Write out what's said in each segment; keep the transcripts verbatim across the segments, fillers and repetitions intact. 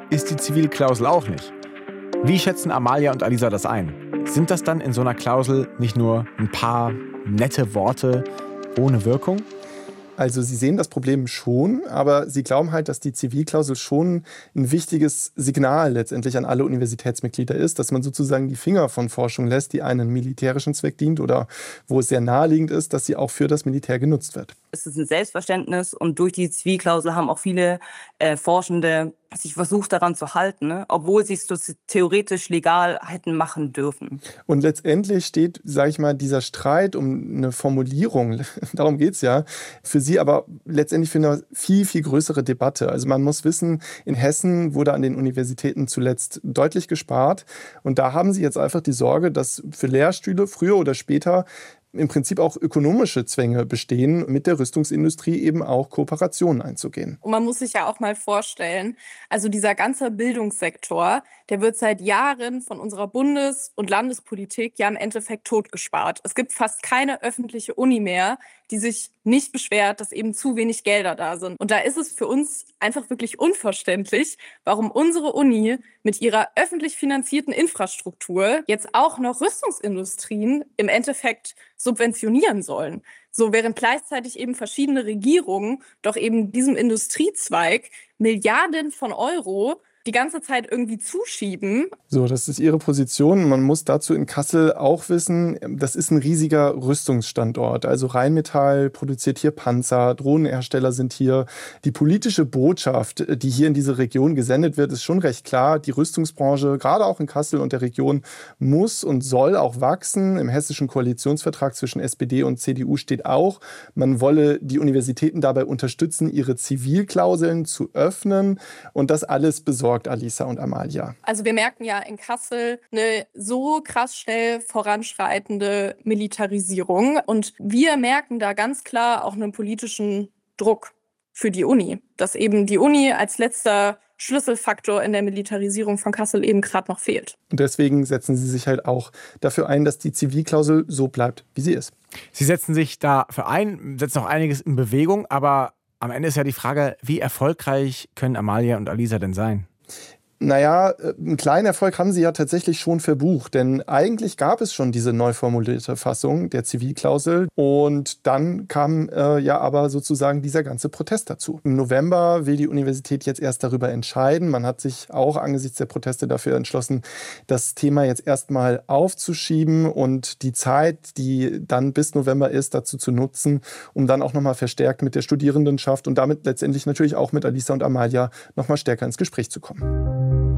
ist die Zivilklausel auch nicht. Wie schätzen Amalia und Alisa das ein? Sind das dann in so einer Klausel nicht nur ein paar nette Worte ohne Wirkung? Also sie sehen das Problem schon, aber sie glauben halt, dass die Zivilklausel schon ein wichtiges Signal letztendlich an alle Universitätsmitglieder ist, dass man sozusagen die Finger von Forschung lässt, die einem militärischen Zweck dient oder wo es sehr naheliegend ist, dass sie auch für das Militär genutzt wird. Es ist ein Selbstverständnis und durch die Zivilklausel haben auch viele äh, Forschende sich versucht daran zu halten, ne? Obwohl sie es theoretisch legal hätten machen dürfen. Und letztendlich steht, sage ich mal, dieser Streit um eine Formulierung, darum geht es ja, für sie aber letztendlich für eine viel, viel größere Debatte. Also man muss wissen, in Hessen wurde an den Universitäten zuletzt deutlich gespart und da haben sie jetzt einfach die Sorge, dass für Lehrstühle früher oder später im Prinzip auch ökonomische Zwänge bestehen, mit der Rüstungsindustrie eben auch Kooperationen einzugehen. Und man muss sich ja auch mal vorstellen, also dieser ganze Bildungssektor, der wird seit Jahren von unserer Bundes- und Landespolitik ja im Endeffekt totgespart. Es gibt fast keine öffentliche Uni mehr, die sich nicht beschwert, dass eben zu wenig Gelder da sind. Und da ist es für uns einfach wirklich unverständlich, warum unsere Uni mit ihrer öffentlich finanzierten Infrastruktur jetzt auch noch Rüstungsindustrien im Endeffekt subventionieren sollen. So, während gleichzeitig eben verschiedene Regierungen doch eben diesem Industriezweig Milliarden von Euro die ganze Zeit irgendwie zuschieben. So, das ist ihre Position. Man muss dazu in Kassel auch wissen, das ist ein riesiger Rüstungsstandort. Also Rheinmetall produziert hier Panzer, Drohnenhersteller sind hier. Die politische Botschaft, die hier in diese Region gesendet wird, ist schon recht klar. Die Rüstungsbranche, gerade auch in Kassel und der Region, muss und soll auch wachsen. Im hessischen Koalitionsvertrag zwischen S P D und C D U steht auch, man wolle die Universitäten dabei unterstützen, ihre Zivilklauseln zu öffnen. Und das alles besorgt Alisa und Amalia. Also wir merken ja in Kassel eine so krass schnell voranschreitende Militarisierung. Und wir merken da ganz klar auch einen politischen Druck für die Uni. Dass eben die Uni als letzter Schlüsselfaktor in der Militarisierung von Kassel eben gerade noch fehlt. Und deswegen setzen sie sich halt auch dafür ein, dass die Zivilklausel so bleibt, wie sie ist. Sie setzen sich dafür ein, setzen auch einiges in Bewegung, aber am Ende ist ja die Frage, wie erfolgreich können Amalia und Alisa denn sein? Naja, einen kleinen Erfolg haben sie ja tatsächlich schon verbucht, denn eigentlich gab es schon diese neu formulierte Fassung der Zivilklausel und dann kam äh, ja aber sozusagen dieser ganze Protest dazu. Im November will die Universität jetzt erst darüber entscheiden. Man hat sich auch angesichts der Proteste dafür entschlossen, das Thema jetzt erstmal aufzuschieben und die Zeit, die dann bis November ist, dazu zu nutzen, um dann auch nochmal verstärkt mit der Studierendenschaft und damit letztendlich natürlich auch mit Alisa und Amalia nochmal stärker ins Gespräch zu kommen.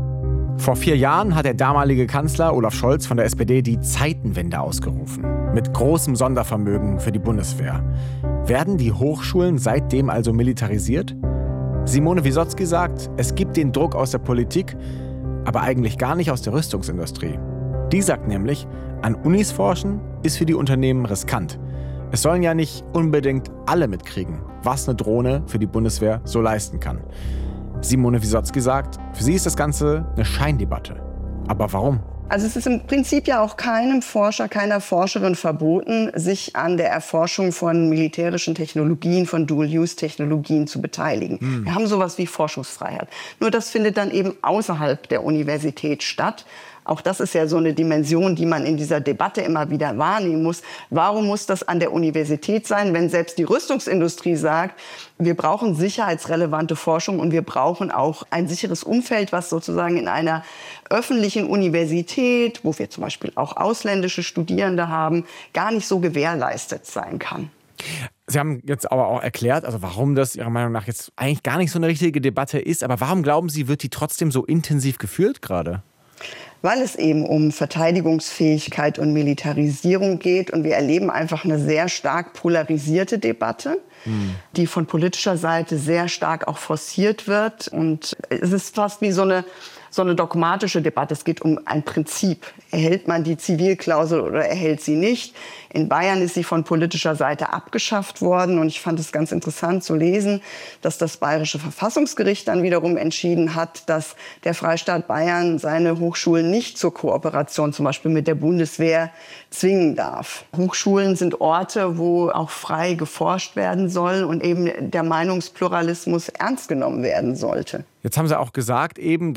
Vor vier Jahren hat der damalige Kanzler Olaf Scholz von der S P D die Zeitenwende ausgerufen. Mit großem Sondervermögen für die Bundeswehr. Werden die Hochschulen seitdem also militarisiert? Simone Wiesotzky sagt, es gibt den Druck aus der Politik, aber eigentlich gar nicht aus der Rüstungsindustrie. Die sagt nämlich, an Unis forschen ist für die Unternehmen riskant. Es sollen ja nicht unbedingt alle mitkriegen, was eine Drohne für die Bundeswehr so leisten kann. Simone Wiesotzky sagt, für sie ist das Ganze eine Scheindebatte. Aber warum? Also es ist im Prinzip ja auch keinem Forscher, keiner Forscherin verboten, sich an der Erforschung von militärischen Technologien, von Dual-Use-Technologien zu beteiligen. Hm. Wir haben sowas wie Forschungsfreiheit. Nur das findet dann eben außerhalb der Universität statt. Auch das ist ja so eine Dimension, die man in dieser Debatte immer wieder wahrnehmen muss. Warum muss das an der Universität sein, wenn selbst die Rüstungsindustrie sagt, wir brauchen sicherheitsrelevante Forschung und wir brauchen auch ein sicheres Umfeld, was sozusagen in einer öffentlichen Universität, wo wir zum Beispiel auch ausländische Studierende haben, gar nicht so gewährleistet sein kann. Sie haben jetzt aber auch erklärt, also warum das Ihrer Meinung nach jetzt eigentlich gar nicht so eine richtige Debatte ist. Aber warum glauben Sie, wird die trotzdem so intensiv geführt gerade? Weil es eben um Verteidigungsfähigkeit und Militarisierung geht. Und wir erleben einfach eine sehr stark polarisierte Debatte, hm. die von politischer Seite sehr stark auch forciert wird. Und es ist fast wie so eine, so eine dogmatische Debatte. Es geht um ein Prinzip. Erhält man die Zivilklausel oder erhält sie nicht? In Bayern ist sie von politischer Seite abgeschafft worden. Und ich fand es ganz interessant zu lesen, dass das Bayerische Verfassungsgericht dann wiederum entschieden hat, dass der Freistaat Bayern seine Hochschulen nicht zur Kooperation zum Beispiel mit der Bundeswehr zwingen darf. Hochschulen sind Orte, wo auch frei geforscht werden soll und eben der Meinungspluralismus ernst genommen werden sollte. Jetzt haben Sie auch gesagt eben,